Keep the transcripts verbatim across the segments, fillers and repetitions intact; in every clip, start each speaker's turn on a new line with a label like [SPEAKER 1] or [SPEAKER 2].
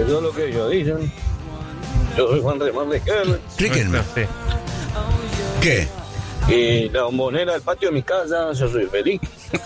[SPEAKER 1] eso es lo que ellos dicen. Yo soy Juan Remán de Kerr.
[SPEAKER 2] Explíquenme.
[SPEAKER 3] Sí.
[SPEAKER 2] ¿Qué?
[SPEAKER 1] Y la bombonera del patio de mi casa, yo soy feliz.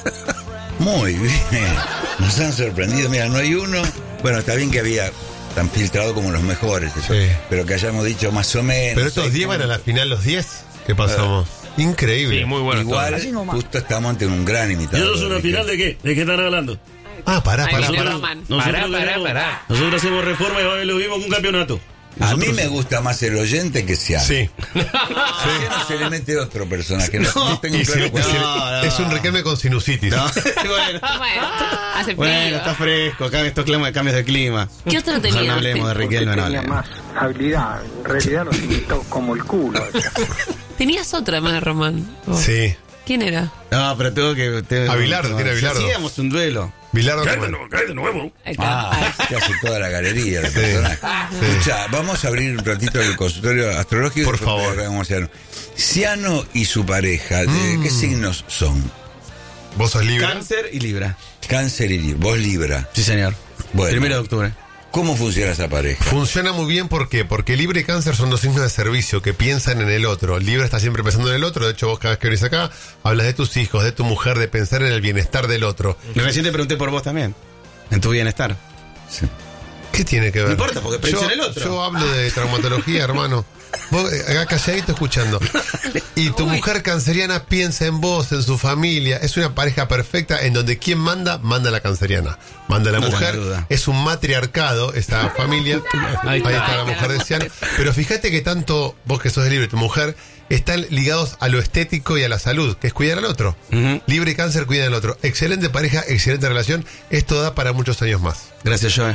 [SPEAKER 2] Muy bien. Nos han sorprendido. Mira, no hay uno. Bueno, está bien que había tan filtrado como los mejores. Eso,
[SPEAKER 4] Sí.
[SPEAKER 2] pero que hayamos dicho más o menos.
[SPEAKER 4] Pero estos diez van a la final, los diez. ¿Qué pasamos? Increíble.
[SPEAKER 3] Sí, muy bueno.
[SPEAKER 2] Igual,
[SPEAKER 3] todo.
[SPEAKER 2] justo estamos ante un gran imitador.
[SPEAKER 5] ¿Y eso es una final de qué? ¿De qué están hablando?
[SPEAKER 4] Ah, pará,
[SPEAKER 6] Ahí
[SPEAKER 4] pará,
[SPEAKER 6] viene
[SPEAKER 4] pará.
[SPEAKER 6] Román.
[SPEAKER 5] Nosotros,
[SPEAKER 3] Pará, pará,
[SPEAKER 5] queremos-
[SPEAKER 3] pará.
[SPEAKER 5] nosotros hacemos reforma y va a ver lo mismo que un campeonato.
[SPEAKER 2] A mí
[SPEAKER 5] Nosotros-
[SPEAKER 2] me gusta más el oyente que se habla.
[SPEAKER 4] Sí.
[SPEAKER 2] ¿Por qué no se le mete otro personaje? No, no tengo
[SPEAKER 4] Y
[SPEAKER 2] claro
[SPEAKER 4] si-
[SPEAKER 2] cuál
[SPEAKER 4] si-
[SPEAKER 2] es.
[SPEAKER 7] No, no.
[SPEAKER 4] Es un Riquelme con sinusitis.
[SPEAKER 7] No, bueno,
[SPEAKER 6] Bueno, hace frío.
[SPEAKER 7] bueno, está fresco, acá estos clima- cambios de clima.
[SPEAKER 6] ¿Qué otro
[SPEAKER 7] No,
[SPEAKER 6] tenía?
[SPEAKER 7] no hablemos de Riquelme, no
[SPEAKER 8] tenía
[SPEAKER 7] hablemos.
[SPEAKER 8] más habilidad. En realidad nos imitó como el culo.
[SPEAKER 6] Tenías otra más, Román. Oh.
[SPEAKER 4] Sí.
[SPEAKER 6] ¿Quién era?
[SPEAKER 7] No, pero tengo que... Tengo,
[SPEAKER 4] Abilardo, tiene Abilardo.
[SPEAKER 7] Hacíamos un duelo.
[SPEAKER 4] Bilardo
[SPEAKER 5] Cállate,
[SPEAKER 4] Román.
[SPEAKER 5] no, cállate, nuevo.
[SPEAKER 6] Ahí está.
[SPEAKER 2] Ah, se hace toda la galería de personajes. Escucha, vamos a abrir un ratito el consultorio astrológico.
[SPEAKER 4] Por
[SPEAKER 2] y después
[SPEAKER 4] favor.
[SPEAKER 2] arrancamos a Ciano. Ciano y su pareja, ¿de qué signos son?
[SPEAKER 4] Vos sos libre.
[SPEAKER 7] Cáncer y Libra.
[SPEAKER 2] Cáncer y Libra. Vos Libra.
[SPEAKER 7] Sí, señor.
[SPEAKER 2] Bueno.
[SPEAKER 7] Primero de octubre.
[SPEAKER 2] ¿Cómo funciona esa pareja?
[SPEAKER 4] Funciona muy bien, ¿por qué? Porque Libra y Cáncer son dos signos de servicio que piensan en el otro. Libra está siempre pensando en el otro. De hecho, vos cada vez que venís acá, hablas de tus hijos, de tu mujer, de pensar en el bienestar del otro.
[SPEAKER 7] Y recién te pregunté por vos también. En tu bienestar.
[SPEAKER 2] Sí.
[SPEAKER 4] ¿Qué tiene que ver?
[SPEAKER 7] No importa, porque pensé
[SPEAKER 4] yo,
[SPEAKER 7] en el otro.
[SPEAKER 4] Yo hablo de traumatología, hermano. Vos eh, acá calladito escuchando. Y tu mujer canceriana piensa en vos, en su familia. Es una pareja perfecta en donde quien manda, manda la canceriana. Manda la
[SPEAKER 7] No
[SPEAKER 4] mujer.
[SPEAKER 7] tengo duda.
[SPEAKER 4] Es un matriarcado, esta familia. Ahí está,
[SPEAKER 3] está.
[SPEAKER 4] la mujer de Ciano. Pero fíjate que tanto vos que sos de Libre y tu mujer están ligados a lo estético y a la salud, que es cuidar al otro.
[SPEAKER 7] Ujú.
[SPEAKER 4] Libre y Cáncer cuidan al otro. Excelente pareja, excelente relación. Esto da para muchos años más.
[SPEAKER 7] Gracias, Joe.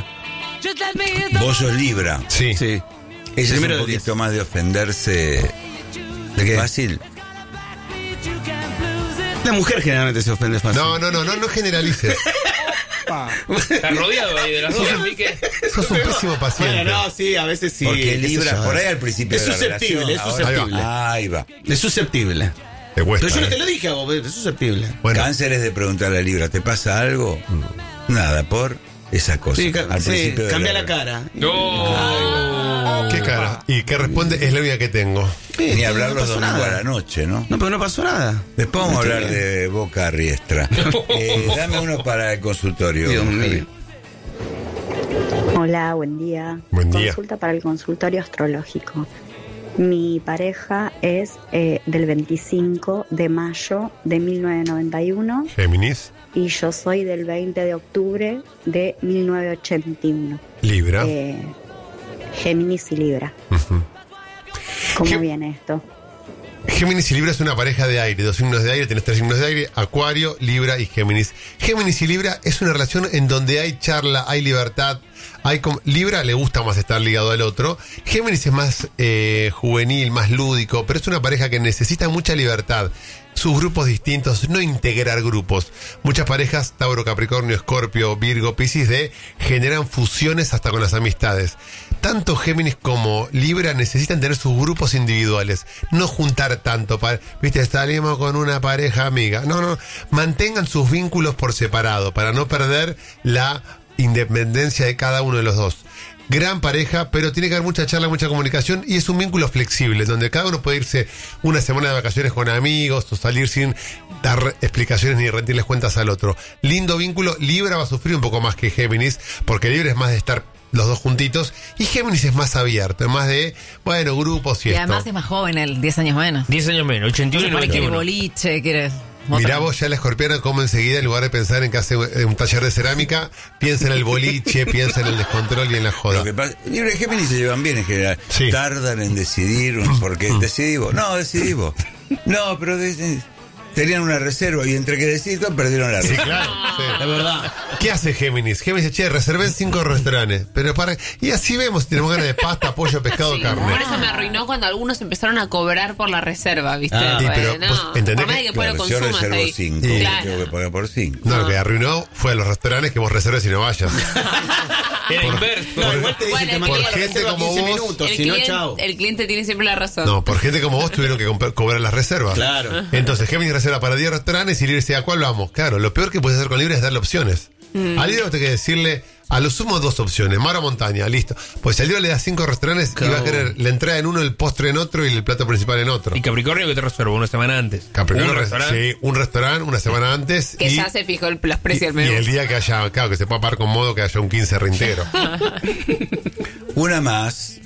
[SPEAKER 2] Vos sos Libra.
[SPEAKER 4] Sí.
[SPEAKER 7] Sí.
[SPEAKER 2] Ese es
[SPEAKER 7] Primero
[SPEAKER 2] un
[SPEAKER 7] del
[SPEAKER 2] poquito
[SPEAKER 7] diez.
[SPEAKER 2] más de ofenderse.
[SPEAKER 7] ¿De qué?
[SPEAKER 2] Fácil.
[SPEAKER 7] La mujer generalmente se ofende fácil.
[SPEAKER 4] No, no, no, no, no generalices.
[SPEAKER 3] Está rodeado ahí de las dos, así que...
[SPEAKER 4] Sos un pésimo paciente.
[SPEAKER 7] Bueno, no, sí, a veces sí.
[SPEAKER 2] Porque
[SPEAKER 7] qué sé
[SPEAKER 2] Libra,
[SPEAKER 7] yo.
[SPEAKER 2] por ahí al principio
[SPEAKER 7] Es
[SPEAKER 2] de la
[SPEAKER 7] susceptible,
[SPEAKER 2] relación,
[SPEAKER 7] es
[SPEAKER 2] ahora-
[SPEAKER 7] susceptible.
[SPEAKER 2] Ahí va.
[SPEAKER 7] Es susceptible.
[SPEAKER 4] Te cuesta,
[SPEAKER 7] Pero yo no
[SPEAKER 4] ¿eh?
[SPEAKER 7] te lo dije a vos, es susceptible.
[SPEAKER 4] Bueno,
[SPEAKER 2] Cáncer es de preguntarle a Libra, ¿te pasa algo? Nada, por esa cosa.
[SPEAKER 7] Sí, ca-
[SPEAKER 2] Al
[SPEAKER 7] sí,
[SPEAKER 2] principio de
[SPEAKER 7] cambia
[SPEAKER 2] la
[SPEAKER 7] la cara.
[SPEAKER 3] No.
[SPEAKER 4] ¿qué cara? ¿Y qué responde? Es la única que tengo.
[SPEAKER 7] Sí,
[SPEAKER 2] Ni
[SPEAKER 7] no
[SPEAKER 2] hablar los
[SPEAKER 7] pasó
[SPEAKER 2] domingos a
[SPEAKER 7] nada.
[SPEAKER 2] la noche, ¿no?
[SPEAKER 7] No, pero no pasó nada.
[SPEAKER 2] Después vamos a
[SPEAKER 7] Está
[SPEAKER 2] hablar
[SPEAKER 7] bien.
[SPEAKER 2] de Boca Riestra. Eh, dame uno para el consultorio.
[SPEAKER 7] Dios mío.
[SPEAKER 2] Javi.
[SPEAKER 9] Hola, buen día.
[SPEAKER 4] Buen día.
[SPEAKER 9] Consulta para el consultorio astrológico. Mi pareja es eh, del veinticinco de mayo de mil novecientos noventa y uno
[SPEAKER 4] Géminis,
[SPEAKER 9] y yo soy del veinte de octubre de mil novecientos ochenta y uno.
[SPEAKER 4] Libra.
[SPEAKER 9] Eh, Géminis y Libra.
[SPEAKER 4] Ujú.
[SPEAKER 9] ¿Cómo
[SPEAKER 4] ¿Qué-
[SPEAKER 9] viene esto?
[SPEAKER 4] Géminis y Libra es una pareja de aire, dos signos de aire, tenés tres signos de aire, Acuario, Libra y Géminis. Géminis y Libra es una relación en donde hay charla, hay libertad, hay com- Libra le gusta más estar ligado al otro, Géminis es más eh, juvenil, más lúdico, pero es una pareja que necesita mucha libertad. Sus grupos distintos, no integrar grupos. Muchas parejas, Tauro, Capricornio, Escorpio, Virgo, Piscis, de generan fusiones hasta con las amistades. Tanto Géminis como Libra necesitan tener sus grupos individuales, no juntar tanto para, viste, salimos con una pareja amiga. No, no, mantengan sus vínculos por separado para no perder la independencia de cada uno de los dos. Gran pareja, pero tiene que haber mucha charla, mucha comunicación y es un vínculo flexible, donde cada uno puede irse una semana de vacaciones con amigos o salir sin dar explicaciones ni rendirles cuentas al otro. Lindo vínculo. Libra va a sufrir un poco más que Géminis, porque Libra es más de estar los dos juntitos y Géminis es más abierto, es más de, bueno, grupos y,
[SPEAKER 10] Y
[SPEAKER 4] esto.
[SPEAKER 10] además es más joven, él, diez años menos.
[SPEAKER 3] diez años menos, ochenta y uno y
[SPEAKER 10] Quiere
[SPEAKER 3] noventa y uno.
[SPEAKER 10] boliche, quiere...
[SPEAKER 4] Mirá vos ya la escorpiana como enseguida, en lugar de pensar en que hace un taller de cerámica, piensa en el boliche, piensa en el descontrol y en la joda.
[SPEAKER 2] Lo que pasa, Libra y Géminis se llevan bien en general.
[SPEAKER 4] Sí.
[SPEAKER 2] Tardan en decidir, porque decidí vos. No, decidí vos. No, pero de- tenían una reserva y entre que decidí todo perdieron la
[SPEAKER 4] Sí,
[SPEAKER 2] reserva.
[SPEAKER 4] claro. Sí.
[SPEAKER 7] Es verdad.
[SPEAKER 4] ¿Qué hace Géminis? Géminis dice, che, reservé en cinco restaurantes. Pero para... Y así vemos si tenemos ganas de pasta, pollo, pescado,
[SPEAKER 6] Sí,
[SPEAKER 4] carne.
[SPEAKER 6] por eso me arruinó cuando algunos empezaron a cobrar por la reserva, ¿viste?
[SPEAKER 7] Ah,
[SPEAKER 4] sí, pero
[SPEAKER 6] Bueno,
[SPEAKER 4] vos entendés
[SPEAKER 6] por más
[SPEAKER 4] que-
[SPEAKER 6] de que después
[SPEAKER 2] Claro,
[SPEAKER 6] lo
[SPEAKER 2] yo
[SPEAKER 6] consumas
[SPEAKER 2] reservo
[SPEAKER 6] ahí.
[SPEAKER 2] cinco,
[SPEAKER 4] Sí.
[SPEAKER 6] Claro.
[SPEAKER 2] tengo que pagar por cinco.
[SPEAKER 4] No, lo que arruinó fue a los restaurantes que vos reserves y no vayas.
[SPEAKER 3] Era inverso.
[SPEAKER 7] No, igual te dicen,
[SPEAKER 6] Bueno,
[SPEAKER 7] te
[SPEAKER 6] el
[SPEAKER 7] mando la
[SPEAKER 4] cliente
[SPEAKER 7] reserva
[SPEAKER 4] como
[SPEAKER 7] quince
[SPEAKER 4] vos-
[SPEAKER 7] minutos,
[SPEAKER 6] El
[SPEAKER 7] si no,
[SPEAKER 6] cliente,
[SPEAKER 7] chao.
[SPEAKER 6] el cliente tiene siempre la razón.
[SPEAKER 4] No, por gente como vos tuvieron que comprar- cobrar las reservas.
[SPEAKER 7] Claro.
[SPEAKER 4] Entonces Géminis reserva para diez restaurantes y Libre dice, ¿a cuál vamos? Claro, lo peor que puedes hacer con Libre es darle opciones. A Libre vos tenés que decirle, A lo sumo dos opciones, mar o montaña, listo. Pues si al Libra le da cinco restaurantes y va a querer la entrada en uno, el postre en otro y el plato principal en otro.
[SPEAKER 3] Y Capricornio que te reservo una semana antes.
[SPEAKER 4] Capricornio,
[SPEAKER 3] un restaurante.
[SPEAKER 4] Sí, un restaurante una semana antes.
[SPEAKER 6] Que
[SPEAKER 4] y,
[SPEAKER 6] ya se fijó el, los precios del
[SPEAKER 4] y,
[SPEAKER 6] menú.
[SPEAKER 4] y el día que haya, claro, que se pueda pagar con modo que haya un quince reintegro.
[SPEAKER 2] Una más.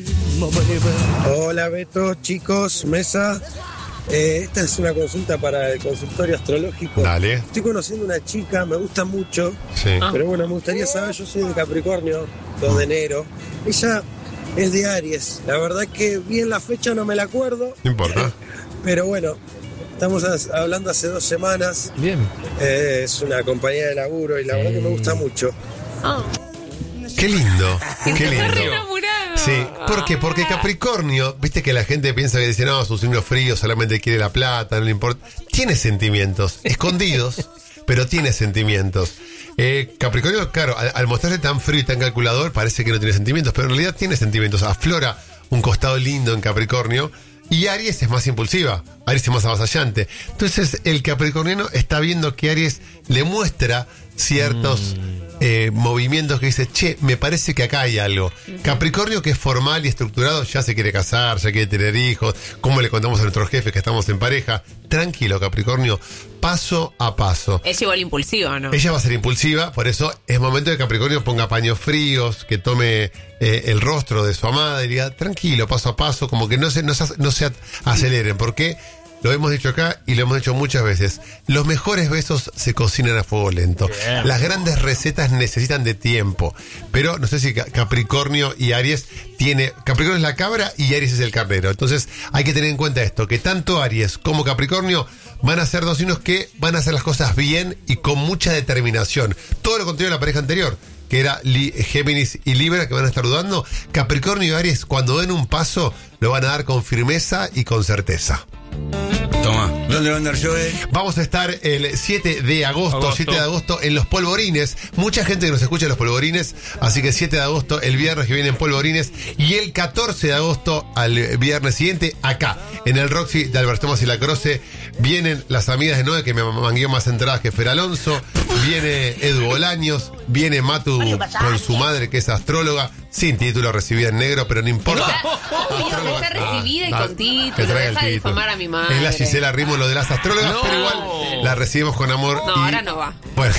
[SPEAKER 11] Hola Beto, chicos, mesa. Eh, esta es una consulta para el consultorio astrológico.
[SPEAKER 4] Dale.
[SPEAKER 11] Estoy conociendo una chica, me gusta mucho.
[SPEAKER 4] Sí.
[SPEAKER 11] Pero bueno, me gustaría saber, yo soy de Capricornio, dos de enero. Ella es de Aries. La verdad que bien la fecha no me la acuerdo.
[SPEAKER 4] No importa.
[SPEAKER 11] Pero bueno, estamos as- hablando hace dos semanas.
[SPEAKER 3] Bien.
[SPEAKER 11] Eh, es una compañía de laburo y la verdad que me gusta mucho.
[SPEAKER 6] Oh.
[SPEAKER 4] Qué lindo, qué lindo.
[SPEAKER 6] enamorado.
[SPEAKER 4] Sí, ¿por qué? Porque Capricornio, viste que la gente piensa que dice, no, es un signo frío, solamente quiere la plata, no le importa. Tiene sentimientos, escondidos, pero tiene sentimientos. Eh, Capricornio, claro, al, al mostrarse tan frío y tan calculador, parece que no tiene sentimientos, pero en realidad tiene sentimientos. Aflora un costado lindo en Capricornio. Y Aries es más impulsiva, Aries es más avasallante. Entonces el capricorniano está viendo que Aries le muestra ciertos mm. eh, movimientos que dice, che, me parece que acá hay algo. Capricornio, que es formal y estructurado, ya se quiere casar, ya quiere tener hijos, como le contamos a nuestros jefes que estamos en pareja. Tranquilo, Capricornio, paso a paso.
[SPEAKER 6] Es igual impulsiva, ¿no?
[SPEAKER 4] Ella va a ser impulsiva, por eso es momento de que Capricornio ponga paños fríos, que tome eh, el rostro de su amada y diga, tranquilo, paso a paso, como que no se, no se, no se aceleren, porque lo hemos dicho acá y lo hemos dicho muchas veces, los mejores besos se cocinan a fuego lento. Bien. Las grandes recetas necesitan de tiempo, pero no sé si Capricornio y Aries tiene, Capricornio es la cabra y Aries es el carnero, entonces hay que tener en cuenta esto, que tanto Aries como Capricornio van a ser dos signos que van a hacer las cosas bien y con mucha determinación. Todo lo contrario de la pareja anterior, que era Li- Géminis y Libra, que van a estar dudando. Capricornio y Aries, cuando den un paso, lo van a dar con firmeza y con certeza.
[SPEAKER 2] Toma. ¿Dónde va a andar Joe?
[SPEAKER 4] Vamos a estar el siete de agosto,
[SPEAKER 3] agosto,
[SPEAKER 4] siete de agosto en Los Polvorines. Mucha gente que nos escucha en Los Polvorines, así que siete de agosto, el viernes que viene en Polvorines, y el catorce de agosto, al viernes siguiente, acá, en el Roxy de Alberto Tomás y La Croce, vienen las amigas de Noé, que me mangueó más entradas que Fer Alonso, viene Edu Bolaños, viene Matu con su madre, que es astróloga, sin título, recibida en negro, pero no importa.
[SPEAKER 6] Obvio, está recibida y
[SPEAKER 4] Ah,
[SPEAKER 6] con
[SPEAKER 4] que
[SPEAKER 6] título.
[SPEAKER 4] traiga el
[SPEAKER 6] Deja de
[SPEAKER 4] título.
[SPEAKER 6] difamar a mi madre.
[SPEAKER 4] Es la Gisela Rimo, lo de las astrólogas,
[SPEAKER 3] No.
[SPEAKER 4] pero igual la recibimos con amor.
[SPEAKER 6] No,
[SPEAKER 4] y-
[SPEAKER 6] ahora no va.
[SPEAKER 4] Bueno,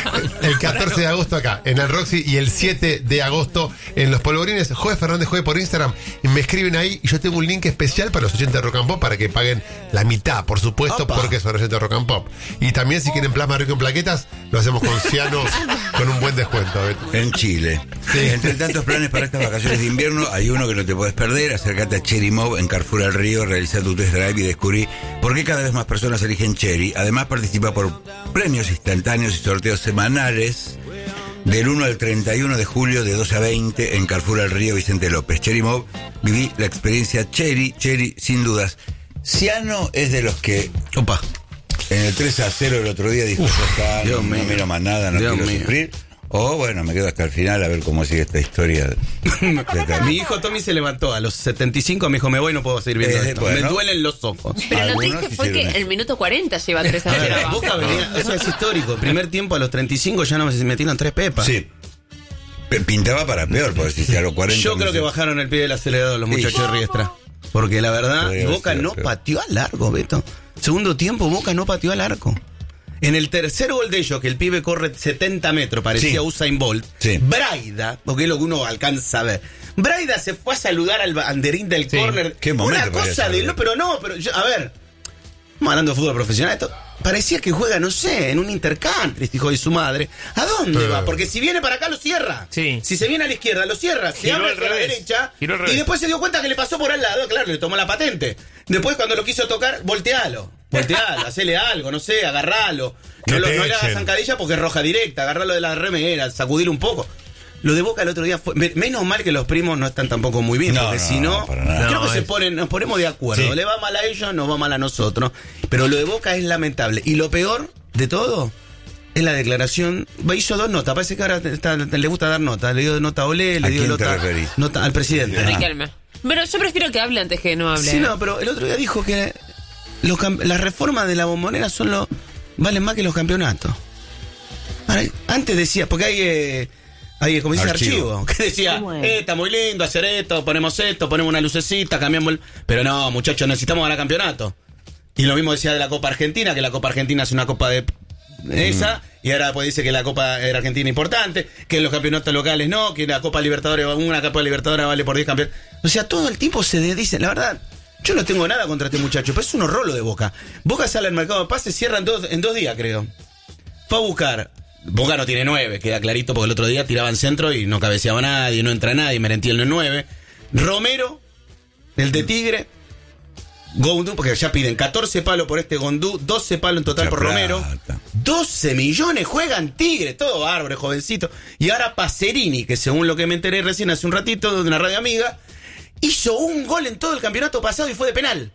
[SPEAKER 4] el catorce de agosto acá, en el Roxy, y el siete de agosto en Los Polvorines. Joe Fernández Joe por Instagram, y me escriben ahí, y yo tengo un link especial para los oyentes de Rock and Pop, para que paguen la mitad, por supuesto,
[SPEAKER 7] Opa.
[SPEAKER 4] porque son oyentes de Rock and Pop. Y también, si quieren plasma rico en plaquetas, lo hacemos con Ciano, con un buen descuento. Beto.
[SPEAKER 2] En Chile. Entre tantos planes para estas vacaciones de invierno, hay uno que no te puedes perder. Acércate a Cherry Mob en Carrefour El Río, realiza tu test drive y descubrí por qué cada vez más personas eligen Cherry. Además, participa por premios instantáneos y sorteos semanales del uno al treinta y uno de julio de doce a veinte en Carrefour El Río, Vicente López. Cherry Mob, viví la experiencia Cherry, Cherry sin dudas. Ciano es de los que...
[SPEAKER 7] Opa.
[SPEAKER 2] En el tres a cero el otro día dijo, ya está,
[SPEAKER 7] Dios
[SPEAKER 2] no, no
[SPEAKER 7] mío.
[SPEAKER 2] miro más nada, no
[SPEAKER 7] Dios
[SPEAKER 2] quiero
[SPEAKER 7] mío.
[SPEAKER 2] sufrir. O bueno, me quedo hasta el final a ver cómo sigue esta historia. de-
[SPEAKER 7] Mi hijo Tommy se levantó a los setenta y cinco, me dijo, me voy, no puedo seguir viendo
[SPEAKER 2] Eh,
[SPEAKER 7] esto.
[SPEAKER 2] bueno.
[SPEAKER 7] Me duelen los ojos.
[SPEAKER 6] Pero no te
[SPEAKER 2] Algunos
[SPEAKER 6] dije fue que
[SPEAKER 2] hicieron eso.
[SPEAKER 6] el minuto cuarenta lleva tres a
[SPEAKER 7] A ver,
[SPEAKER 6] cero.
[SPEAKER 7] Boca venía, eso es histórico. El primer tiempo a los treinta y cinco ya no me metieron tres pepas.
[SPEAKER 2] Sí. P- Pintaba para peor, porque si a los cuarenta...
[SPEAKER 7] Yo
[SPEAKER 2] no
[SPEAKER 7] creo
[SPEAKER 2] sé.
[SPEAKER 7] que bajaron el pie del acelerador los
[SPEAKER 2] Sí.
[SPEAKER 7] muchachos de Riestra. Porque la verdad,
[SPEAKER 2] Podría
[SPEAKER 7] Boca
[SPEAKER 2] ser,
[SPEAKER 7] no
[SPEAKER 2] pero-
[SPEAKER 7] pateó al arco, Beto. Segundo tiempo, Boca no pateó al arco. En el tercer gol de ellos, que el pibe corre setenta metros, parecía
[SPEAKER 2] Sí.
[SPEAKER 7] Usain Bolt,
[SPEAKER 2] Sí.
[SPEAKER 7] Braida, porque es lo que uno alcanza a ver, Braida se fue a saludar al banderín del
[SPEAKER 3] Sí.
[SPEAKER 7] córner.
[SPEAKER 2] Qué momento
[SPEAKER 7] Una
[SPEAKER 2] podría
[SPEAKER 7] cosa
[SPEAKER 2] ser,
[SPEAKER 7] de...
[SPEAKER 2] ¿no?
[SPEAKER 7] No, pero no, pero yo- a ver, estamos hablando de fútbol profesional, esto parecía que juega, no sé, en un intercountry, hijo de su madre. ¿A dónde
[SPEAKER 4] Eh.
[SPEAKER 7] va? Porque si viene para acá lo cierra.
[SPEAKER 3] Sí.
[SPEAKER 7] Si se viene a la izquierda lo cierra. Se
[SPEAKER 3] Giró
[SPEAKER 7] abre
[SPEAKER 3] al
[SPEAKER 7] hacia la
[SPEAKER 3] revés.
[SPEAKER 7] derecha.
[SPEAKER 3] Giró al
[SPEAKER 7] Y
[SPEAKER 3] revés.
[SPEAKER 7] después se dio cuenta que le pasó por al lado. Claro, le tomó la patente. Después cuando lo quiso tocar, voltealo. Voltealo, hacele algo, no sé, agarralo.
[SPEAKER 4] Que
[SPEAKER 7] No, lo,
[SPEAKER 4] te
[SPEAKER 7] no le hagas
[SPEAKER 4] echen.
[SPEAKER 7] zancadilla porque es roja directa. Agarralo de la remera, sacudir un poco. Lo de Boca el otro día fue... me- Menos mal que los primos no están tampoco muy bien.
[SPEAKER 2] No,
[SPEAKER 7] porque
[SPEAKER 2] no,
[SPEAKER 7] si no...
[SPEAKER 2] no, para nada.
[SPEAKER 7] creo
[SPEAKER 3] No,
[SPEAKER 7] que se
[SPEAKER 3] es-
[SPEAKER 7] ponen, nos ponemos de acuerdo.
[SPEAKER 4] Sí.
[SPEAKER 7] Le va mal a ellos, nos va mal a nosotros. Pero lo de Boca es lamentable. Y lo peor de todo... es la declaración. Hizo dos notas. Parece que ahora está- le gusta dar nota. Le dio nota a Olé,
[SPEAKER 2] ¿A
[SPEAKER 7] le dio
[SPEAKER 2] quién te
[SPEAKER 7] nota,
[SPEAKER 2] referís?
[SPEAKER 7] nota al presidente.
[SPEAKER 6] Riquelme. Pero yo prefiero que hable antes que no hable.
[SPEAKER 7] Sí, no, pero el otro día dijo que los cam- las reformas de la bombonera son lo, valen más que los campeonatos. Ahora, antes decía, porque hay, eh, Ahí, como dice
[SPEAKER 2] Archivo.
[SPEAKER 7] archivo, que decía,
[SPEAKER 9] ¿Cómo es?
[SPEAKER 7] eh, está muy lindo hacer esto, ponemos esto, ponemos una lucecita, cambiamos el... Pero no, muchachos, necesitamos ganar campeonato. Y lo mismo decía de la Copa Argentina, que la Copa Argentina es una copa de esa, y ahora pues dice que la Copa era Argentina importante, que en los campeonatos locales no, que la Copa Libertadores, una Copa Libertadores vale por diez campeones. O sea, todo el tiempo se dice, la verdad, yo no tengo nada contra este muchacho, pero es un horror lo de Boca. Boca sale al mercado de pases, cierra en dos, en dos días, creo. Fue a buscar... Boca no tiene nueve, queda clarito, porque el otro día tiraban centro y no cabeceaba nadie, no entra nadie, Merentiel no es nueve. Romero, el de Tigre, Gondú, porque ya piden catorce palos por este Gondú, doce palos en total
[SPEAKER 2] Mucha
[SPEAKER 7] por
[SPEAKER 2] plata.
[SPEAKER 7] Romero. doce millones juegan Tigre, todo bárbaro, jovencito. Y ahora Pacerini, que según lo que me enteré recién hace un ratito de una radio amiga, hizo un gol en todo el campeonato pasado y fue de penal.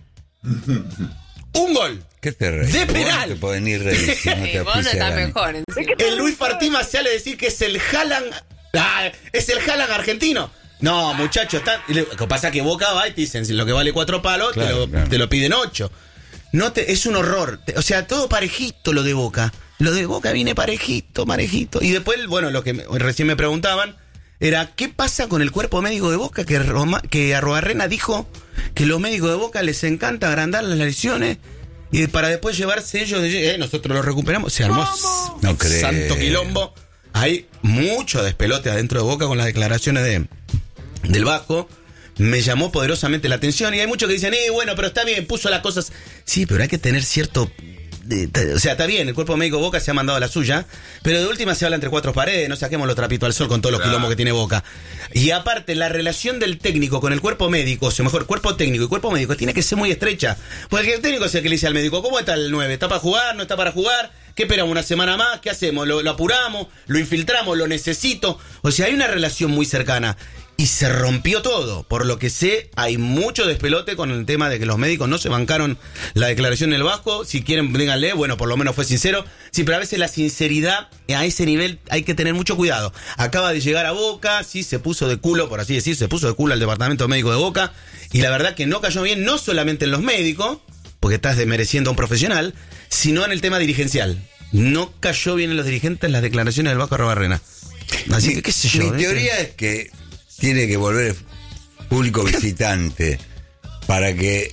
[SPEAKER 7] Un gol.
[SPEAKER 2] ¿Qué te reís?
[SPEAKER 7] De
[SPEAKER 2] Vos
[SPEAKER 7] penal.
[SPEAKER 2] no te podés ni reír si no te
[SPEAKER 6] Sí, vos no
[SPEAKER 2] auspicia
[SPEAKER 6] estás
[SPEAKER 2] Gani.
[SPEAKER 6] mejor. encima.
[SPEAKER 7] El Luis Martín sale a decir que es el Haaland. Ah, es el Haaland argentino. No, muchachos, está. Lo que pasa es que Boca va y te dicen, si lo que vale cuatro palos,
[SPEAKER 2] Claro,
[SPEAKER 7] te, lo,
[SPEAKER 2] claro.
[SPEAKER 7] te lo piden ocho. No te, es un horror. Te- O sea, todo parejito lo de Boca. Lo de Boca viene parejito, parejito. Y después, bueno, lo que me- recién me preguntaban era, ¿qué pasa con el cuerpo médico de Boca? Que, Roma, que Arrobarrena dijo que los médicos de Boca les encanta agrandar las lesiones y para después llevarse ellos, de, eh, nosotros lo recuperamos. Se armó
[SPEAKER 2] No creo.
[SPEAKER 7] santo quilombo. Hay mucho despelote adentro de Boca con las declaraciones de del Vasco. Me llamó poderosamente la atención y hay muchos que dicen, eh, bueno, pero está bien, puso las cosas. Sí, pero hay que tener cierto... de- de- o sea, está bien, el cuerpo médico Boca se ha mandado la suya, pero de última se habla entre cuatro paredes, no saquemos los trapitos al sol con todos los quilombos que tiene Boca. Y aparte, la relación del técnico con el cuerpo médico, o sea, mejor, cuerpo técnico y cuerpo médico, tiene que ser muy estrecha. Porque el técnico es el que le dice al médico, ¿cómo está el nueve? ¿Está para jugar? ¿No está para jugar? ¿Qué esperamos? ¿Una semana más? ¿Qué hacemos? ¿Lo, lo apuramos? ¿Lo infiltramos? ¿Lo necesito? O sea, hay una relación muy cercana. Y se rompió todo. Por lo que sé, hay mucho despelote con el tema de que los médicos no se bancaron la declaración del Vasco. Si quieren, díganle, bueno, por lo menos fue sincero. Sí, pero a veces la sinceridad a ese nivel hay que tener mucho cuidado. Acaba de llegar a Boca, sí, se puso de culo, por así decir, se puso de culo al departamento médico de Boca. Y la verdad que no cayó bien, no solamente en los médicos, porque estás desmereciendo a un profesional, sino en el tema dirigencial. No cayó bien en los dirigentes las declaraciones del Vasco Arrobarrena. Así
[SPEAKER 2] Mi-
[SPEAKER 7] que, qué sé yo.
[SPEAKER 2] Mi
[SPEAKER 7] ¿eh?
[SPEAKER 2] teoría es que tiene que volver el público visitante para que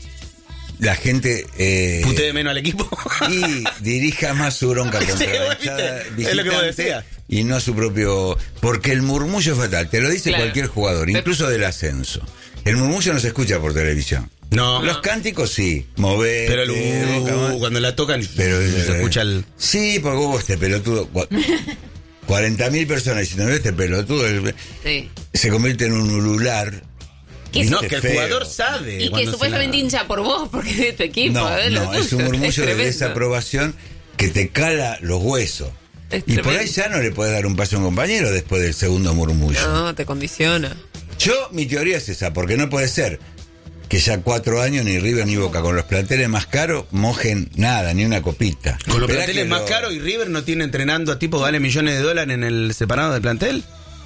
[SPEAKER 2] la gente eh,
[SPEAKER 7] Putee menos al equipo.
[SPEAKER 2] y dirija más su bronca contra
[SPEAKER 7] Sí,
[SPEAKER 2] la
[SPEAKER 7] vos
[SPEAKER 2] hinchada
[SPEAKER 7] viste, es lo que vos
[SPEAKER 2] visitante
[SPEAKER 7] decías.
[SPEAKER 2] y no a su propio... Porque el murmullo es fatal, te lo dice
[SPEAKER 6] Claro.
[SPEAKER 2] cualquier jugador, incluso del ascenso. El murmullo no se escucha por televisión.
[SPEAKER 7] No.
[SPEAKER 2] Los cánticos sí, mover.
[SPEAKER 7] Pero el uh, cuando la tocan,
[SPEAKER 2] Pero
[SPEAKER 7] se
[SPEAKER 2] eh,
[SPEAKER 7] escucha el...
[SPEAKER 2] Sí, porque hubo este pelotudo. cuarenta mil personas diciendo, este pelotudo el-
[SPEAKER 6] Sí.
[SPEAKER 2] se convierte en un ulular.
[SPEAKER 6] Que
[SPEAKER 7] No,
[SPEAKER 2] Viste,
[SPEAKER 7] que el
[SPEAKER 2] feo.
[SPEAKER 7] jugador sabe.
[SPEAKER 6] Y que
[SPEAKER 7] cuando se
[SPEAKER 6] supuestamente
[SPEAKER 7] la-
[SPEAKER 6] hincha por vos, porque es de tu equipo.
[SPEAKER 2] No,
[SPEAKER 6] ¿eh? Lo
[SPEAKER 2] no, es un
[SPEAKER 6] tuyo.
[SPEAKER 2] murmullo de
[SPEAKER 6] tremendo.
[SPEAKER 2] desaprobación que te cala los huesos.
[SPEAKER 6] Es
[SPEAKER 2] Y por
[SPEAKER 6] tremendo.
[SPEAKER 2] ahí ya no le puedes dar un paso a un compañero después del segundo murmullo.
[SPEAKER 6] No, te condiciona.
[SPEAKER 2] Yo, mi teoría es esa, porque no puede ser que ya cuatro años ni River ni Boca con los planteles más caros mojen nada, ni una copita.
[SPEAKER 7] Con los
[SPEAKER 2] Esperá
[SPEAKER 7] planteles
[SPEAKER 2] que
[SPEAKER 7] más
[SPEAKER 2] lo-
[SPEAKER 7] caros y River no tiene entrenando a tipo que vale millones de dólares en el separado del plantel.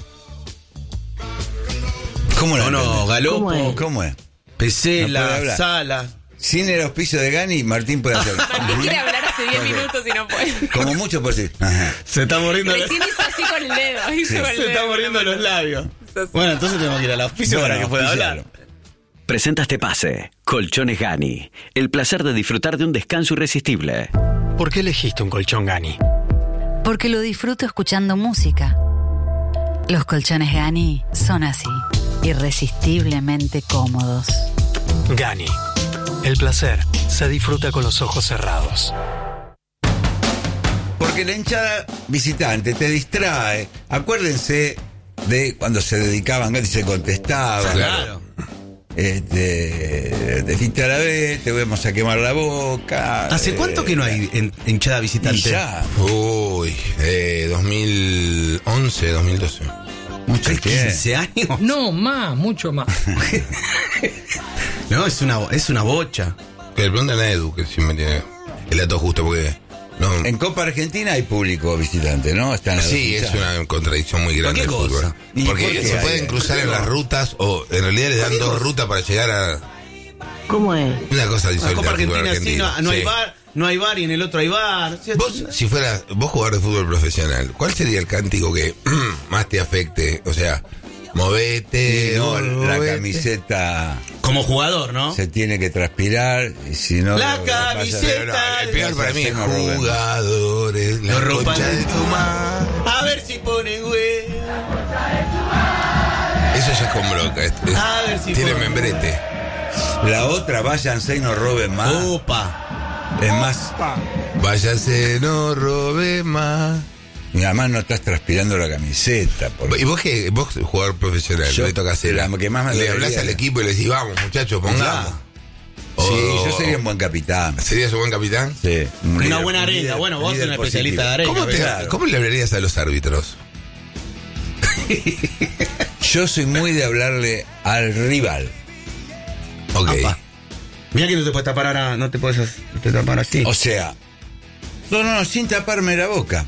[SPEAKER 2] ¿Cómo
[SPEAKER 7] No,
[SPEAKER 2] la
[SPEAKER 7] no,
[SPEAKER 2] entendés?
[SPEAKER 7] Galopo,
[SPEAKER 9] ¿Cómo es?
[SPEAKER 2] ¿Cómo es? No
[SPEAKER 7] Pesela,
[SPEAKER 2] puede hablar.
[SPEAKER 7] Sala.
[SPEAKER 2] Sin el auspicio de Gani, Martín puede hacer.
[SPEAKER 6] Martín quiere hablar hace diez minutos y no puede.
[SPEAKER 2] Como mucho por decir. Ajá.
[SPEAKER 7] Se está muriendo.
[SPEAKER 6] Recién hizo así con el dedo. Hizo
[SPEAKER 2] Sí.
[SPEAKER 6] con el
[SPEAKER 7] Se está
[SPEAKER 6] dedo.
[SPEAKER 7] muriendo los labios. Bueno, entonces tenemos que ir al auspicio
[SPEAKER 2] Bueno,
[SPEAKER 7] para que pueda
[SPEAKER 2] auspicialo.
[SPEAKER 7] hablar.
[SPEAKER 12] Presenta este pase. Colchones Gani. El placer de disfrutar de un descanso irresistible.
[SPEAKER 13] ¿Por qué elegiste un colchón Gani?
[SPEAKER 14] Porque lo disfruto escuchando música. Los colchones Gani son así, irresistiblemente cómodos.
[SPEAKER 13] Gani. El placer se disfruta con los ojos cerrados.
[SPEAKER 2] Porque la hinchada visitante te distrae. Acuérdense de cuando se dedicaban, Gani se contestaba.
[SPEAKER 7] Claro.
[SPEAKER 2] Este, de fiesta a la vez, te vamos a quemar la boca.
[SPEAKER 7] ¿Hace cuánto que no hay en- hinchada
[SPEAKER 2] Y
[SPEAKER 7] visitante?
[SPEAKER 2] ya,
[SPEAKER 15] Uy, eh, dos mil once, dos mil doce.
[SPEAKER 2] mucho tiempo.
[SPEAKER 7] ¿quince años?
[SPEAKER 16] No, más, mucho más.
[SPEAKER 7] No, es una, es una bocha.
[SPEAKER 15] Que el plan de la Edu, que siempre tiene el dato justo, porque... No,
[SPEAKER 2] En Copa Argentina hay público visitante, ¿no? Están las
[SPEAKER 15] sí,
[SPEAKER 2] dos
[SPEAKER 15] es
[SPEAKER 2] hinchadas.
[SPEAKER 15] una contradicción muy grande del
[SPEAKER 7] ¿Por qué cosa?
[SPEAKER 15] fútbol.
[SPEAKER 2] ¿Y
[SPEAKER 15] Porque
[SPEAKER 2] por qué
[SPEAKER 15] se
[SPEAKER 2] hay?
[SPEAKER 15] pueden cruzar en las rutas, o en realidad les dan dos rutas para llegar a
[SPEAKER 9] ¿Cómo es?
[SPEAKER 15] una cosa
[SPEAKER 7] La
[SPEAKER 15] insólita
[SPEAKER 7] Copa
[SPEAKER 15] del fútbol
[SPEAKER 7] Argentina, sí, no, no hay
[SPEAKER 15] Sí.
[SPEAKER 7] bar, no hay bar y en el otro hay bar.
[SPEAKER 15] Vos, si fueras vos jugador de fútbol profesional, ¿cuál sería el cántico que más te afecte? O sea, movete,
[SPEAKER 2] Y no,
[SPEAKER 15] movete.
[SPEAKER 2] la camiseta
[SPEAKER 7] Como jugador, ¿no?
[SPEAKER 2] se tiene que transpirar y si no
[SPEAKER 7] La
[SPEAKER 2] vas a-
[SPEAKER 7] camiseta.
[SPEAKER 15] El peor para mí es
[SPEAKER 2] No, Rubén.
[SPEAKER 15] jugadores, la
[SPEAKER 7] Los ropan-
[SPEAKER 15] concha de tu madre.
[SPEAKER 7] A ver si ponen güey.
[SPEAKER 15] Eso ya es con broca. es- es-
[SPEAKER 7] A ver si
[SPEAKER 15] tiene
[SPEAKER 7] puedo.
[SPEAKER 15] membrete.
[SPEAKER 2] La otra, váyanse y no roben más.
[SPEAKER 7] Opa.
[SPEAKER 2] Es más,
[SPEAKER 15] Váyase, no robe más.
[SPEAKER 2] y además no estás transpirando la camiseta. porque-
[SPEAKER 15] Y vos que vos jugador profesional,
[SPEAKER 2] Yo,
[SPEAKER 15] no le toca hacer.
[SPEAKER 2] la que más me
[SPEAKER 15] le
[SPEAKER 2] dolería
[SPEAKER 15] hablas al
[SPEAKER 2] era-
[SPEAKER 15] equipo y le decís, vamos, muchachos, pongamos.
[SPEAKER 2] Sí,
[SPEAKER 15] O-
[SPEAKER 2] yo sería un buen capitán.
[SPEAKER 15] ¿Serías un buen capitán?
[SPEAKER 2] Sí, un
[SPEAKER 7] Una
[SPEAKER 2] líder-
[SPEAKER 7] buena
[SPEAKER 2] un
[SPEAKER 7] arenga.
[SPEAKER 2] líder-
[SPEAKER 7] Bueno, vos sos
[SPEAKER 2] líder
[SPEAKER 7] un especialista de
[SPEAKER 2] positivo.
[SPEAKER 7] arenga.
[SPEAKER 15] ¿Cómo, te-
[SPEAKER 2] Claro.
[SPEAKER 15] ¿Cómo le hablarías a los árbitros?
[SPEAKER 2] Yo soy muy de hablarle al rival.
[SPEAKER 15] Ok.
[SPEAKER 7] Apa. Mira que no te puedes tapar ahora, no te puedes hacer- te tapar así.
[SPEAKER 2] O sea, no, no, sin taparme la boca.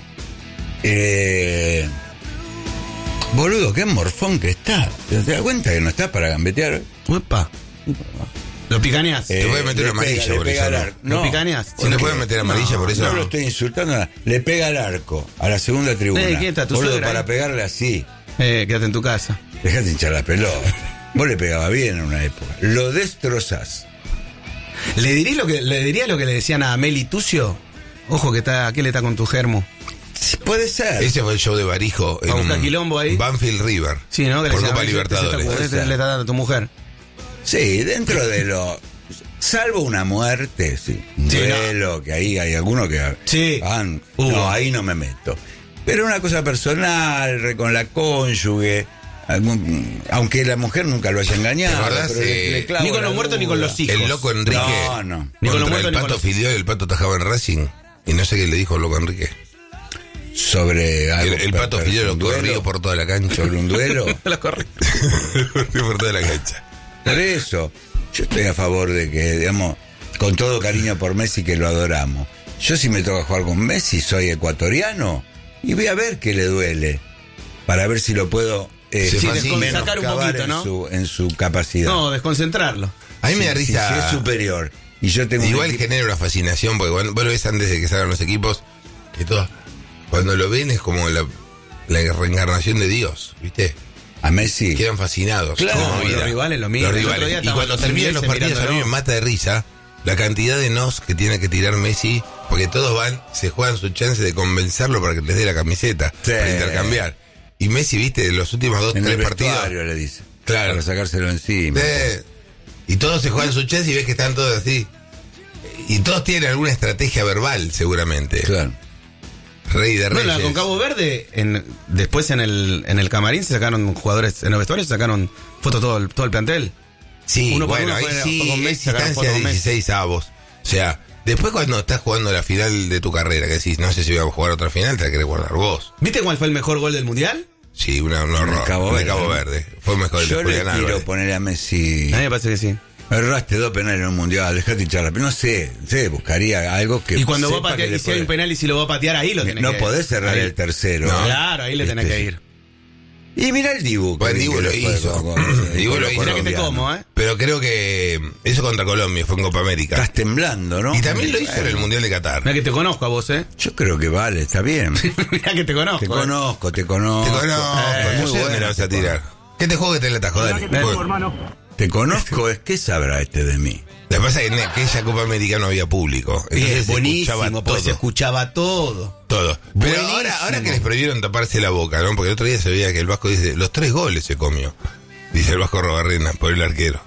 [SPEAKER 2] Eh, boludo, qué morfón que está. ¿Te das cuenta que no está para gambetear?
[SPEAKER 7] Uepa. Lo picaneás.
[SPEAKER 2] Eh,
[SPEAKER 15] Te puede meter
[SPEAKER 2] le
[SPEAKER 15] amarilla
[SPEAKER 2] pega- le
[SPEAKER 15] por
[SPEAKER 2] pega
[SPEAKER 15] eso,
[SPEAKER 2] al
[SPEAKER 15] ¿no?
[SPEAKER 2] arco.
[SPEAKER 7] ¿Lo
[SPEAKER 2] No,
[SPEAKER 7] picaneás?
[SPEAKER 15] Si te pueden meter amarilla por eso.
[SPEAKER 2] no lo estoy insultando nada. Le pega al arco, a la segunda tribuna.
[SPEAKER 7] Eh, ¿quién está? ¿Tu
[SPEAKER 2] Boludo,
[SPEAKER 7] suegra
[SPEAKER 2] para
[SPEAKER 7] ahí?
[SPEAKER 2] pegarle así.
[SPEAKER 7] Eh, quédate en tu casa.
[SPEAKER 2] Dejate hinchar la pelota. Vos le pegabas bien en una época. Lo destrozás.
[SPEAKER 7] ¿Le diría lo que le diría lo que le decían a Meli Tucio? Ojo que está, aquel está con tu germo.
[SPEAKER 2] Sí, puede ser.
[SPEAKER 15] Ese fue el show de Barijo
[SPEAKER 7] Va a buscar
[SPEAKER 15] en
[SPEAKER 7] quilombo ahí.
[SPEAKER 15] Banfield River.
[SPEAKER 7] Sí, ¿no? Que le
[SPEAKER 15] por
[SPEAKER 7] decían,
[SPEAKER 15] Copa
[SPEAKER 7] a ver si te-
[SPEAKER 15] Libertadores.
[SPEAKER 7] te- te- te- le está dando a tu mujer.
[SPEAKER 2] Sí, dentro de lo... Salvo una muerte, sí. Un
[SPEAKER 7] Sí,
[SPEAKER 2] duelo, que ahí hay algunos que...
[SPEAKER 7] Sí.
[SPEAKER 2] van-
[SPEAKER 7] Hubo.
[SPEAKER 2] no, ahí no me meto. Pero una cosa personal, re- con la cónyuge... algún- aunque la mujer nunca lo haya engañado.
[SPEAKER 15] ¿Te acordás,
[SPEAKER 2] pero le-
[SPEAKER 15] eh,
[SPEAKER 2] le clavo
[SPEAKER 7] Ni con
[SPEAKER 2] la
[SPEAKER 7] los muertos ni con
[SPEAKER 2] duda.
[SPEAKER 7] los hijos.
[SPEAKER 15] El loco Enrique.
[SPEAKER 2] No, no.
[SPEAKER 7] Ni con los
[SPEAKER 15] Contra
[SPEAKER 7] muertos
[SPEAKER 15] el
[SPEAKER 7] ni con
[SPEAKER 15] Pato
[SPEAKER 7] los-
[SPEAKER 15] Fideo y el Pato tajaba en Racing. Y no sé qué le dijo el loco Enrique.
[SPEAKER 2] Sobre algo...
[SPEAKER 15] El, el Pato
[SPEAKER 2] pero-
[SPEAKER 15] Fideo lo
[SPEAKER 2] un duelo,
[SPEAKER 15] corrió por toda la cancha.
[SPEAKER 2] Sobre un duelo.
[SPEAKER 7] Lo corrí.
[SPEAKER 15] Lo corrió por toda la cancha.
[SPEAKER 2] Por eso, yo estoy a favor de que, digamos, con todo cariño por Messi, que lo adoramos. Yo si me toca jugar con Messi, soy ecuatoriano, y voy a ver qué le duele, para ver si lo puedo eh,
[SPEAKER 15] Se
[SPEAKER 2] sí,
[SPEAKER 15] fascina.
[SPEAKER 7] Sacar un
[SPEAKER 2] menoscabar
[SPEAKER 7] poquito,
[SPEAKER 2] en,
[SPEAKER 7] ¿no?
[SPEAKER 2] su, en su capacidad.
[SPEAKER 7] No, desconcentrarlo.
[SPEAKER 15] A mí me da
[SPEAKER 2] Si- si-
[SPEAKER 15] risa.
[SPEAKER 2] Si es superior. Y yo tengo un
[SPEAKER 15] Igual
[SPEAKER 2] equipo-
[SPEAKER 15] genera una fascinación, porque cuando, vos lo ves antes de que salgan los equipos, que todo, cuando lo ven es como la, la reencarnación de Dios, ¿viste?
[SPEAKER 2] a Messi.
[SPEAKER 15] Quedan fascinados.
[SPEAKER 2] Claro,
[SPEAKER 15] Como
[SPEAKER 7] los
[SPEAKER 15] vida.
[SPEAKER 7] rivales lo mismo.
[SPEAKER 15] Los
[SPEAKER 7] El otro
[SPEAKER 15] rivales.
[SPEAKER 7] día
[SPEAKER 15] Y
[SPEAKER 7] estaban
[SPEAKER 15] cuando
[SPEAKER 7] los
[SPEAKER 15] terminan los
[SPEAKER 7] ingleses
[SPEAKER 15] partidos a mí me
[SPEAKER 7] mirándolo.
[SPEAKER 15] mata de risa la cantidad de nos que tiene que tirar Messi, porque todos van, se juegan su chance de convencerlo para que les dé la camiseta,
[SPEAKER 2] Sí.
[SPEAKER 15] para intercambiar. Y Messi, viste, los últimos dos,
[SPEAKER 2] En
[SPEAKER 15] tres
[SPEAKER 2] el
[SPEAKER 15] partidos.
[SPEAKER 2] vestuario le dice.
[SPEAKER 15] Claro.
[SPEAKER 2] Para sacárselo encima.
[SPEAKER 15] Eh, y todos se juegan su chance y ves que están todos así. Y todos tienen alguna estrategia verbal, seguramente.
[SPEAKER 2] Claro.
[SPEAKER 15] Rey de Reyes.
[SPEAKER 7] Bueno, con Cabo Verde, en, después en el, en el camarín se sacaron jugadores, en los vestuarios se sacaron fotos todo el, todo el plantel.
[SPEAKER 15] Sí,
[SPEAKER 7] Uno por
[SPEAKER 15] bueno,
[SPEAKER 7] uno
[SPEAKER 15] ahí
[SPEAKER 7] fue-
[SPEAKER 15] sí
[SPEAKER 7] fue con Messi,
[SPEAKER 15] es
[SPEAKER 7] sacaron
[SPEAKER 15] instancia
[SPEAKER 7] foto
[SPEAKER 15] de
[SPEAKER 7] con Messi.
[SPEAKER 15] dieciséis avos. O sea, después cuando estás jugando la final de tu carrera, que decís, no sé si voy a jugar otra final, te la querés guardar vos.
[SPEAKER 7] ¿Viste cuál fue el mejor gol del mundial?
[SPEAKER 15] Sí, una, un horror.
[SPEAKER 2] Cabo
[SPEAKER 15] de
[SPEAKER 2] Verde,
[SPEAKER 15] Cabo
[SPEAKER 2] ¿no?
[SPEAKER 15] Verde. Fue mejor el de
[SPEAKER 2] Yo le
[SPEAKER 15] Julián
[SPEAKER 2] quiero
[SPEAKER 15] Álvarez.
[SPEAKER 2] poner a Messi.
[SPEAKER 7] A mí me parece que sí.
[SPEAKER 2] Erraste dos penales en un mundial, dejate hinchar la pelota. No sé, no sé, buscaría algo que.
[SPEAKER 7] Y cuando va a
[SPEAKER 2] sepa
[SPEAKER 7] patear,
[SPEAKER 2] que le
[SPEAKER 7] y si hay un
[SPEAKER 2] puede-
[SPEAKER 7] penal y si lo va a patear, ahí lo tenés
[SPEAKER 2] No
[SPEAKER 7] que
[SPEAKER 2] podés cerrar
[SPEAKER 7] ahí.
[SPEAKER 2] el tercero.
[SPEAKER 7] No. Claro, ahí le tenés
[SPEAKER 2] Este,
[SPEAKER 7] que ir.
[SPEAKER 2] Y mira el Dibu.
[SPEAKER 15] Bueno,
[SPEAKER 2] que
[SPEAKER 15] Dibu
[SPEAKER 2] que
[SPEAKER 15] lo
[SPEAKER 2] le fue
[SPEAKER 15] hizo.
[SPEAKER 2] con- con-
[SPEAKER 15] Dibu
[SPEAKER 2] con
[SPEAKER 15] lo
[SPEAKER 2] los
[SPEAKER 15] hizo.
[SPEAKER 7] Mirá que te
[SPEAKER 2] colombianos.
[SPEAKER 7] como, ¿eh?
[SPEAKER 15] Pero creo que eso contra Colombia fue en Copa América.
[SPEAKER 2] Estás temblando, ¿no?
[SPEAKER 15] Y también lo hizo en
[SPEAKER 2] Bueno,
[SPEAKER 15] el Mundial de Qatar.
[SPEAKER 7] Mirá que te conozco a vos, ¿eh?
[SPEAKER 2] Yo creo que vale, está bien.
[SPEAKER 7] Mirá que te conozco.
[SPEAKER 2] Te
[SPEAKER 7] ¿eh?
[SPEAKER 2] conozco, te conozco.
[SPEAKER 15] Te conozco.
[SPEAKER 2] Eh,
[SPEAKER 15] no
[SPEAKER 2] muy
[SPEAKER 15] sé dónde
[SPEAKER 2] bueno,
[SPEAKER 15] la vas a
[SPEAKER 2] te
[SPEAKER 15] tirar. ¿Qué te juego que te la atajo? Dale. Juega.
[SPEAKER 2] Te conozco, es que sabrá este de mí.
[SPEAKER 15] Lo que pasa es que en aquella Copa América no había público.
[SPEAKER 7] Y
[SPEAKER 15] Entonces
[SPEAKER 7] es
[SPEAKER 15] se
[SPEAKER 7] buenísimo,
[SPEAKER 15] escuchaba
[SPEAKER 7] pues se
[SPEAKER 15] todo.
[SPEAKER 7] escuchaba todo.
[SPEAKER 15] Todo. Pero
[SPEAKER 7] Buenísimo.
[SPEAKER 15] ahora, ahora que les prohibieron taparse la boca, ¿no? Porque el otro día se veía que el Vasco dice, los tres goles se comió. Dice el Vasco Robarrena, por el arquero.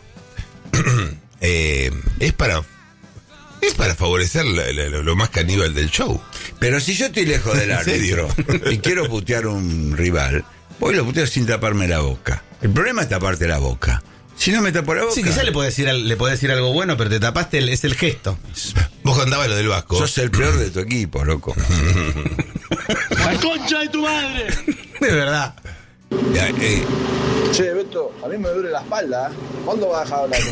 [SPEAKER 15] eh, es para es para favorecer la- la- lo, lo más caníbal del show.
[SPEAKER 2] Pero si yo estoy lejos del
[SPEAKER 15] ¿En serio?
[SPEAKER 2] árbitro y quiero putear un rival, voy y lo puteo sin taparme la boca. El problema es taparte la boca. Si no me tapo la boca.
[SPEAKER 7] Sí, quizás le podés decir, al- le podés decir algo bueno, pero te tapaste, el- es el gesto.
[SPEAKER 15] Vos contabas lo del Vasco.
[SPEAKER 2] Sos el peor de tu equipo, loco.
[SPEAKER 5] ¡La concha de tu madre!
[SPEAKER 7] De verdad.
[SPEAKER 15] Ya, eh,
[SPEAKER 16] Che, Beto, a mí me duele la espalda. ¿eh? ¿Cuándo vas a dejar hablar?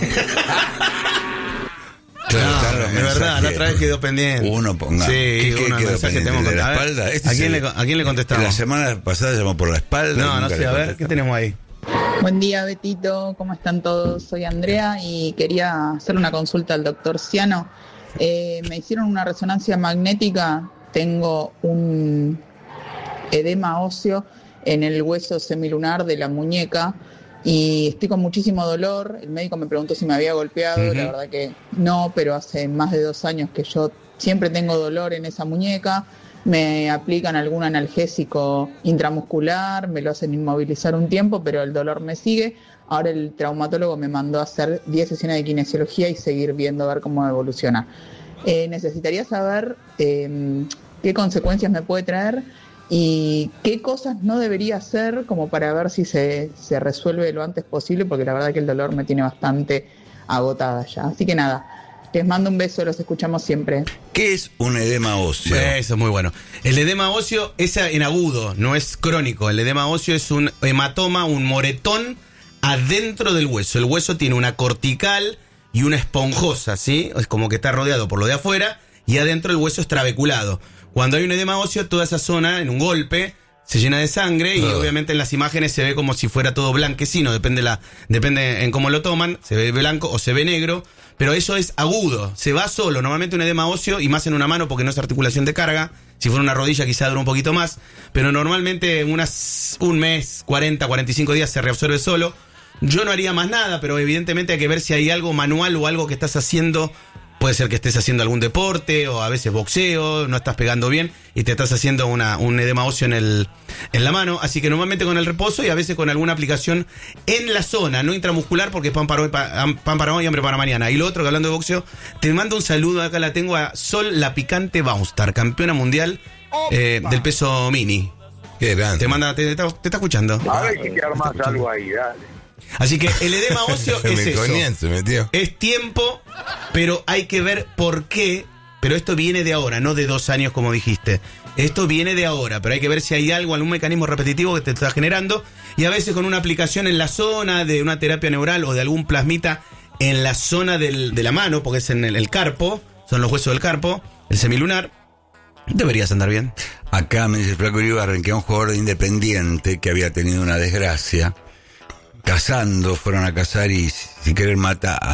[SPEAKER 2] Claro,
[SPEAKER 7] No,
[SPEAKER 2] claro,
[SPEAKER 7] es verdad,
[SPEAKER 2] mensaje.
[SPEAKER 7] la otra vez quedó pendiente.
[SPEAKER 2] Uno ponga.
[SPEAKER 7] Sí,
[SPEAKER 2] ¿Qué, qué
[SPEAKER 7] uno
[SPEAKER 2] quedó
[SPEAKER 7] mensaje
[SPEAKER 2] pendiente?
[SPEAKER 7] tenemos
[SPEAKER 2] ¿De
[SPEAKER 7] que-
[SPEAKER 2] la
[SPEAKER 7] a ver,
[SPEAKER 2] espalda? Este
[SPEAKER 7] ¿a
[SPEAKER 2] es
[SPEAKER 7] quién
[SPEAKER 2] el-
[SPEAKER 7] le- a quién le contestamos?
[SPEAKER 2] La semana pasada llamó por la espalda.
[SPEAKER 7] No, no
[SPEAKER 2] nunca
[SPEAKER 7] sé,
[SPEAKER 2] le
[SPEAKER 7] a ver,
[SPEAKER 2] contesté.
[SPEAKER 7] ¿qué tenemos ahí?
[SPEAKER 17] Buen día, Betito. ¿Cómo están todos? Soy Andrea y quería hacer una consulta al doctor Ciano. Eh, me hicieron una resonancia magnética, tengo un edema óseo en el hueso semilunar de la muñeca y estoy con muchísimo dolor. El médico me preguntó si me había golpeado, uh-huh. La verdad que no, pero hace más de dos años que yo siempre tengo dolor en esa muñeca. Me aplican algún analgésico intramuscular, me lo hacen inmovilizar un tiempo, pero el dolor me sigue. Ahora el traumatólogo me mandó a hacer diez sesiones de kinesiología y seguir viendo a ver cómo evoluciona. Eh, necesitaría saber eh, qué consecuencias me puede traer y qué cosas no debería hacer como para ver si se, se resuelve lo antes posible, porque la verdad que el dolor me tiene bastante agotada ya. Así que nada, les mando un beso, los escuchamos siempre.
[SPEAKER 2] ¿Qué es un edema óseo?
[SPEAKER 7] Eso es muy bueno. El edema óseo es en agudo, no es crónico. El edema óseo es un hematoma, un moretón adentro del hueso. El hueso tiene una cortical y una esponjosa, ¿sí? Es como que está rodeado por lo de afuera y adentro el hueso es trabeculado. Cuando hay un edema óseo, toda esa zona, en un golpe, se llena de sangre y uh. obviamente en las imágenes se ve como si fuera todo blanquecino, depende, la, depende en cómo lo toman, se ve blanco o se ve negro, pero eso es agudo, se va solo. Normalmente un edema óseo, y más en una mano porque no es articulación de carga, si fuera una rodilla quizá dura un poquito más, pero normalmente unas, un mes, cuarenta, cuarenta y cinco días se reabsorbe solo. Yo no haría más nada, pero evidentemente hay que ver si hay algo manual o algo que estás haciendo. Puede ser que estés haciendo algún deporte o a veces boxeo, no estás pegando bien y te estás haciendo una, un edema óseo en, el, en la mano. Así que normalmente con el reposo y a veces con alguna aplicación en la zona, no intramuscular, porque es pan para hoy, pan para hoy y hambre para mañana. Y lo otro, que hablando de boxeo, te mando un saludo, acá la tengo a Sol La Picante Baustar, campeona mundial eh, del peso mini.
[SPEAKER 15] Qué grande.
[SPEAKER 7] Te manda, te, te, te está escuchando.
[SPEAKER 16] A ver si te armas algo ahí, dale.
[SPEAKER 7] Así que el edema óseo es eso.
[SPEAKER 15] Se metió.
[SPEAKER 7] Es tiempo, pero hay que ver por qué. Pero esto viene de ahora, no de dos años como dijiste. Esto viene de ahora, pero hay que ver si hay algo, algún mecanismo repetitivo que te está generando. Y a veces con una aplicación en la zona de una terapia neural o de algún plasmita en la zona del, de la mano, porque es en el, el carpo, son los huesos del carpo, el semilunar, deberías andar bien.
[SPEAKER 2] Acá me dice Flaco Iribarren que un jugador de Independiente que había tenido una desgracia, cazando, fueron a cazar y sin querer mata a